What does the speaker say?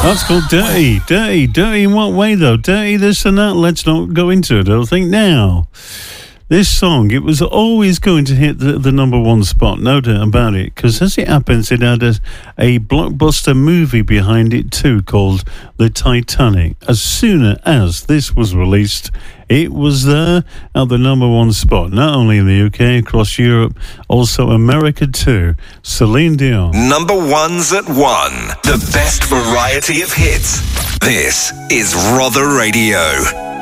That's called dirty. Dirty in what way, though? Dirty this and that? Let's not go into it, I think, now. This song, it was always going to hit the number one spot, no doubt about it, because as it happens, it had a blockbuster movie behind it too called The Titanic. As soon as this was released, it was there at the number one spot, not only in the UK, across Europe, also America too. Celine Dion. Number ones at 1. The best variety of hits. This is Rother Radio.